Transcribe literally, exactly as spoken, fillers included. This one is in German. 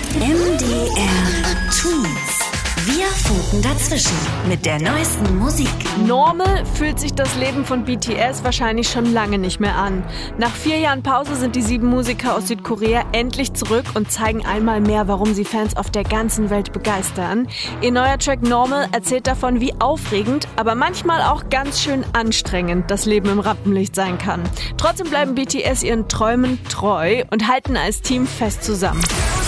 M D R Tweets. Wir funken dazwischen mit der neuesten Musik. Normal fühlt sich das Leben von B T S wahrscheinlich schon lange nicht mehr an. Nach vier Jahren Pause sind die sieben Musiker aus Südkorea endlich zurück und zeigen einmal mehr, warum sie Fans auf der ganzen Welt begeistern. Ihr neuer Track Normal erzählt davon, wie aufregend, aber manchmal auch ganz schön anstrengend das Leben im Rampenlicht sein kann. Trotzdem bleiben B T S ihren Träumen treu und halten als Team fest zusammen.